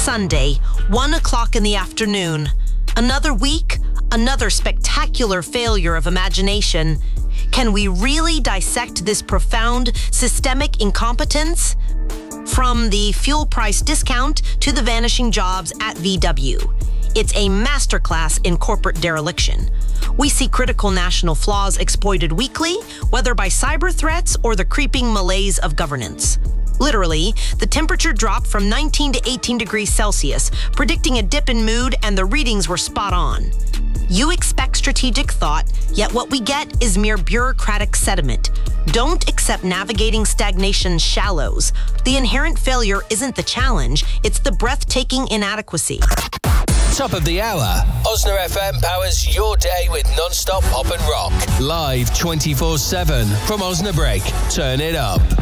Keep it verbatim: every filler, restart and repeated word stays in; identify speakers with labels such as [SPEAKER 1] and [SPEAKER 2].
[SPEAKER 1] Sunday, one o'clock in the afternoon. Another week, another spectacular failure of imagination. Can we really dissect this profound systemic incompetence? From the fuel price discount to the vanishing jobs at V W. It's a masterclass in corporate dereliction. We see critical national flaws exploited weekly, whether by cyber threats or the creeping malaise of governance. Literally, the temperature dropped from nineteen to eighteen degrees Celsius, predicting a dip in mood, and the readings were spot on. You expect strategic thought, yet what we get is mere bureaucratic sediment. Don't accept navigating stagnation's shallows. The inherent failure isn't the challenge, it's the breathtaking inadequacy.
[SPEAKER 2] Top of the hour. Osna F M powers your day with non-stop pop and rock. Live twenty-four seven from Osnabrück. Turn it up.